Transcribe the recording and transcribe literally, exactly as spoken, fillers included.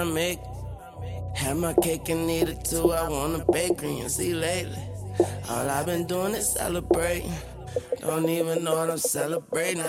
make. Have my cake and eat it too. I want a bakery and see lately. All I've been doing is celebrating. Don't even know what I'm celebrating.